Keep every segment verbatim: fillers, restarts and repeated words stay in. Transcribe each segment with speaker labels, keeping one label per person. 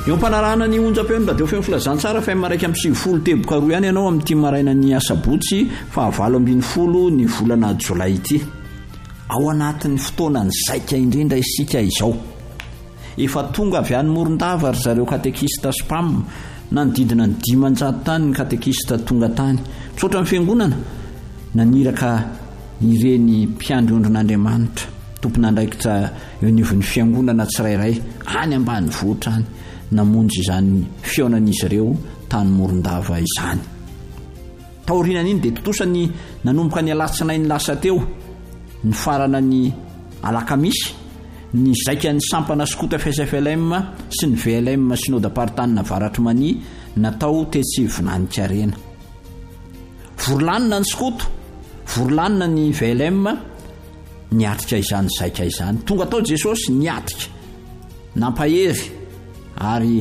Speaker 1: eo ampanarahana ny onjam-peo ny radio feo filazantsara fa maraiky amin'ny sivifolo teboka roa ihany ianao amin'ity maraina ny asabotsy fa valo ambin'ny folo ny volana jolay ity. Ao anatin'ny fotoana ny zaika indrindra isika izao. Efa tonga avy any Morondava ry zareo katekista spam nanodidina ny dimanjato tany ny katekista tonga tany. Tsotra amin'ny fiangonana naniraka ireny mpiandry ondrin'Andriamanitra tompon'andraikitra eo anivon'ny fiangonana tsirairay any ambany vohitra any namonjy izany fionan'izy ireo tany Morondava izany. Taorinan'iny dia totosany nanomboka ny alatsinainy lasa teo ny farana ny alakamisy ny zaika ny sampana skota F S F L M sy ny V L M synodam-paritany Avaratro Mania natao tetsy Vinanik'Arena. Vorlanina ny skoto, vorlanina ny V L M niatrika izany zaika izany. Tonga tao Jesosy niatrika, nampahery ary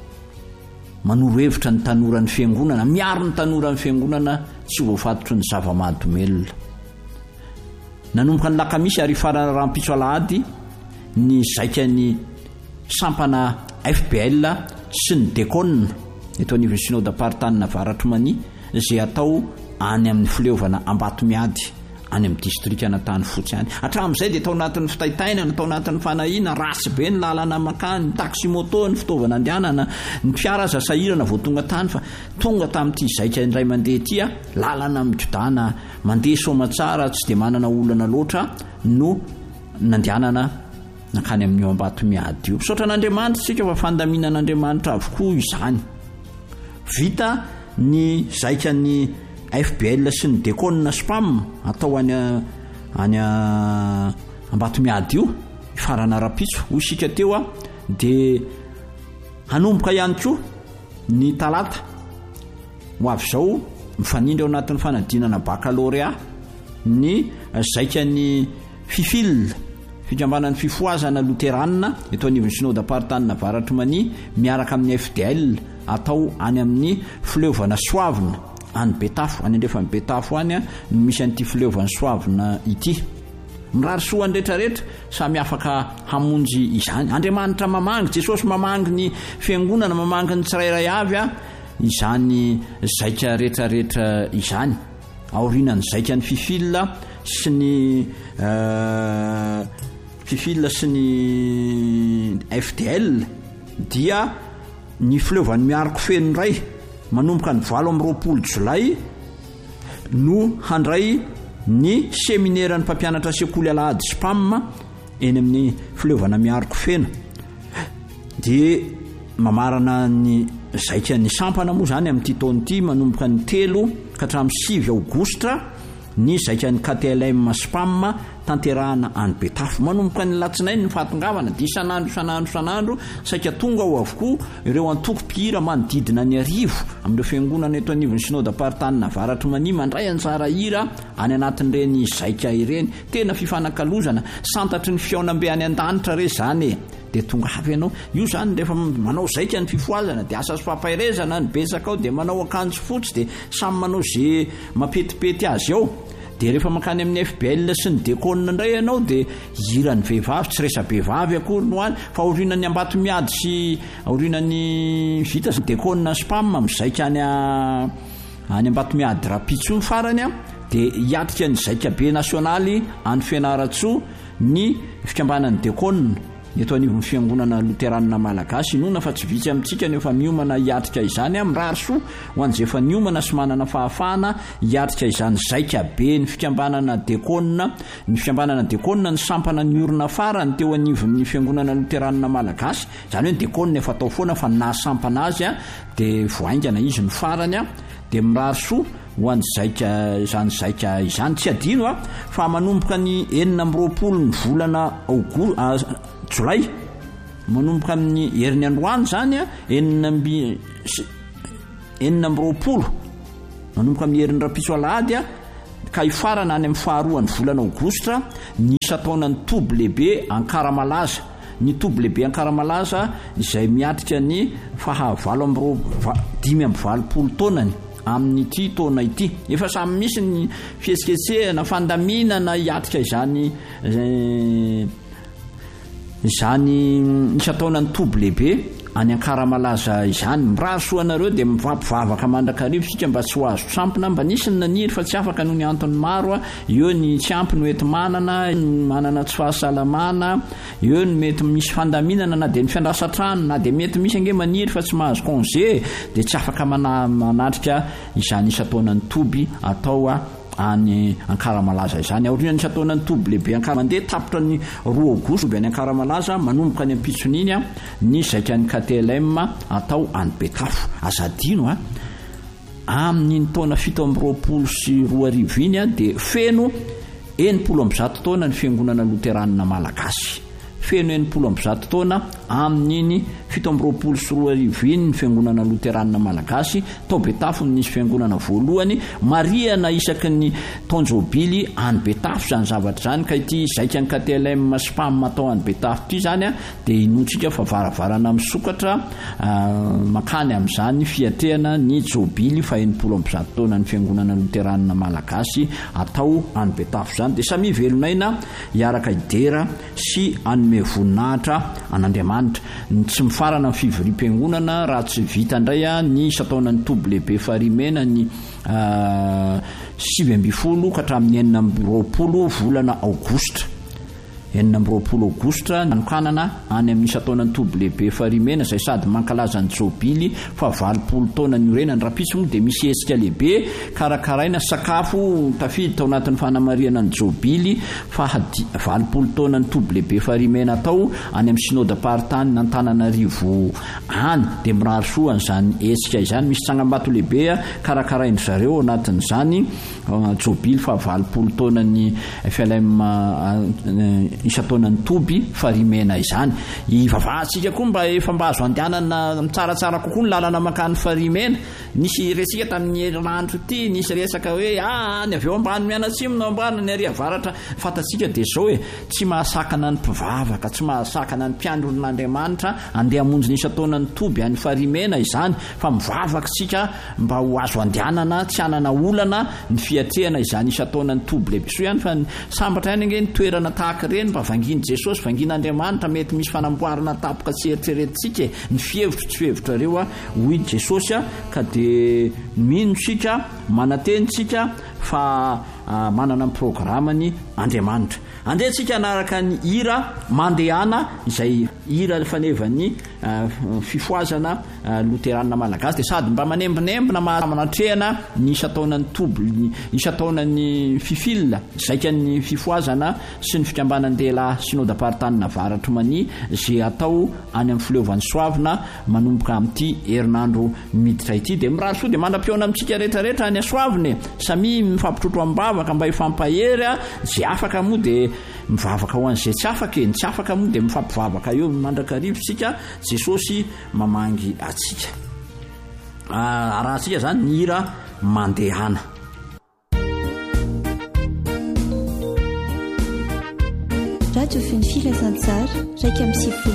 Speaker 1: manoro hevitra ny tanoran'ny fiangonana, miaro ny tanoran'ny fiangonana tsy voafatotry ny zava-mahadomelona. Nanomboka ny lakamisy ary farana rahampitso alahady ny zaika ny sampana F B L sy ny dekona eto anivon'ny synodam-paritany Avaratro Mania izay atao any amin'ny fileovana Ambatomiady any amin'ny distrika Anatany Fotsy any. Hatramin'izay dia tao anatin'ny fitaitainana, tao anatin'ny fanahiana, ratsy be ny lalana makany, ny taxi moto, ny fitaovana andehanana, ny fiara aza sahirana vao tonga tany fa tonga tamin'ity zaika indray mandeha ity a lalana midodana mandeha somatsara tsy dia manana olana loatra no nandehanana nakany amin'ny Ambatomiady io. Misaotra an'Andriamanitra sika fa fandaminan'Andriamanitra avokoa izany. Vita ny zaika ny F B L sy ny dekona spam atao any any Ambatomiady io farana rapitso ho isika teo a dia hanomboka ihany koa ny talata ho avy izao mifanindry ao anatin'ny fanadinana baccalauréat ny zaika ny fifil fikambanan'ny fifoazana loteranina eto anivon'ny synodam-paritany Avaratro Mania miaraka amin'ny F D L atao any amin'ny fileovana Soavina any Betafo, any andrefa ny Betafo any a misy an'ity fileovana Soavina ity. Mirary soa ny rehetrarehetra samy afaka hamonjy izany. Andriamanitra mamangy, Jesosy mamangy ny fiangonana, mamangy ny tsirairay avy a izany zaika rehetrarehetra izany. Aorianany zaika ny fifil sy ny uh, fifil sy ny F D L dia ny fileovany miariko feno ray manomboka ny valo amby roapolo jolay no handray ny seminaire ny mpampianatra sekoly alahady spam eny amin'ny fileovana miariko feno. Dia mamarana ny zaika ny sampana moa zany amin'ity taon'ity manomboka ny telo ka hatramin'ny sivy aogositra ny zaika ny K T L M spam tanterahana any Betafo manomboka ny latsinainy ny fahatongavana dia isan'andro isan'andro isan'andro saika tonga ao avokoa ireo antoko-pihira manodidina ny arivo amin'ireo fiangonana eto anivon'ny synodam-paritany Avaratro Mania mandray anjara hira any anatin'ireny zaika ireny. Tena fifanakalozana, santatry ny fiaonam-be any an-danitra re zany e. Dia tonga avy ianao io zany rehefa manao zaika ny fifoazana dia asa sy fampahirezana ny betsaka ao dia manao akanjo fotsy dia samy manao zay mapetipety azy ao. Dia rehefa makany amin'ny F B L sy ny dekona indray ianao dia hiran'ny vehivavy tsy resa-behivavy akory no any fa aorianan'ny Ambatomiady sy aorianan'ny vita sy dekona spam mizaika any any Ambatomiady rapitso ny farany a dia hiatrika ny zaika be nasionaly any Fianaratsoa ny fikambanan'ny dekona eto anivon'ny fiangonana loteranina malagasy. Inona fa tsy vitsy amintsika ny efa miomana hiatrika izany a mirary soa ho an'izay efa niomana sy manana fahafahana hiatrika izany zaika be ny fikambanana dekona. Ny fikambanana dekona ny sampana ny orina farany teo anivon'ny fiangonana loteranina malagasy, izany hoe ny dekona efa atao foana fa nasampana azy a dia voaingana izy ny farany a dia mirary soa ho an'ny zaika izany zaika izany. Tsy adino a fa manomboka ny enina amby roapolo ny volana aogo jolay manomboka amin'ny herin'ny androany zany a enina amby enina amby roapolo manomboka amin'ny herin'ny rapitso alahady a ka hifarana any amin'ny faharoan'ny volana aogositra ny isa taonany toby lehibe Ankaramalaza. Ny toby lehibe Ankaramalaza izay miatrika ny fahavalo amby roa dimy amby valopolo taonany amin'ity taona ity. Efa samy misy ny fihetsiketsehana fandaminana hiatrika izany izany isa taonany toby lehibe any Ankaramalaza izany miraha soanareo dia mivampivavaka mandrakarivo sika mba tsy ho azo sampona mba nisy ny naniry fa tsy afaka noho ny antony maro a eo ny tsy ampy no ety manana manana tsy fahasalamana eo ny mety misy fandaminana na dia ny fiandrasatrano na dia mety misy ange maniry fa tsy mahazo congé dia tsy afaka mana- manatrika izany isa-taonany toby atao a any Ankaramalaza izany aorian'ny isa-taonany toby lehibe Ankara mandeha tapotra ny roa aogositra be any Ankaramalaza manomboka any ampitsoniny a ny zaikan'ny K T L M atao any Betafo azadino a amin'iny taona fito amby roapolo sy roa arivo iny a dia feno enimpolo amby zato taona ny fiangonana loteranina malagasy feno enimpolo amby zato taona amin'iny fito amby roapolo sy roa arivo iny ny fiangonana loteranina malagasy tao Betafo nisy fiangonana voalohany mariana isaky ny taonjobily any Betafo zany zavatra zany ka ity zaikany K T L M spam atao any Betafo ity zany a dia inotsika fa varavarana misokatra makany amin'izany fiatrehana ny jobily fa enimpolo amby zato taona ny fiangonana loteranina malagasy atao any Betafo zany dia samy velonaina hiaraka idera sy anome voninahitra an'Andriamanitra tsy mifarana amin'ny fivorim-piangonana raha tsy vita indray a ny isa-taonany toby lehibe farimena ny sivy amby folo ka hatramin'ny enina amby roapolo volana aogositra enina amby roapolo aogositra nanokanana any amin'ny isa-taonany toby lehibe farimena izay sady mankalaza ny jobily fa valopolo taona ny orena ny rapitsy moa dia misy hetsika lehibe karakaraina sakafo tafidy tao anatin'ny fanamariana ny jobily fa hadi- valopolo taona ny toby lehibe farimena tao any amin'ny synode partany n'Antananarivo any dia mirary soa an'izany hetsika izany misy tsangambato lehibe a karakarainy zareo anatin'izany jobily fa valopolo taona ny F L M isa-taonany toby farimena izany ivavahantsika koa mba efa mba azo andehanana mitsaratsara kokoa ny lalana makany farimena nisy resika tamin'ny herinandro ity nisy resaka hoe a ny avy eo ambany mianatsimo no ambany ny ary avaratra fatatsika dia zao hoe tsy mahasakana ny mpivavaka tsy mahasakana ny mpiandron'Andriamanitra andeha hamonjy ny isa-taonany toby any farimena izany fa mivavaka sika mba ho azo andehanana tsy hanana olana ny fiatrehana izany isa-taonany toby lehibe so ihany fa sambatra ihany ange ny toerana tahaka reny mba vanginy Jesosy vangin'Andriamanitra mety misy fanamboarana tapoka tsy eritreretintsika ny fihevitro tsy fihevitra reo a hoy Jesosy a ka dia mino sika manatenitsika fa uh, manana ny programany Andriamanitra andehantsika anaraka ny hira mandehana izay hira fanevany uh, fifoazana uh, loteranina malagasy dia sady mba manembinembina manatrehana ny isa-taonany toby ny isa-taonany fifilina zaikan'ny fifoazana sy ny fikambanan-dehilahy synode partany navaratra mani zay atao any amin'ny fileovan'ny soavina manomboka amin'ity herinandro miditra ity dia mirary soa dia mandram-piona amintsika rehetrarehetra any asoaviny samy mifampitrotro am-bavaka mba hifampahery a zay afaka moa dia mivavaka ho an'izay tsy afaka eny tsy afaka moa dia mifampivavaka eo mandrakarivo sika Jesosy mamangy atsika arahantsika zany ny hira mandehana
Speaker 2: Radio Feny Filazantsara raika amin'ny sivifolo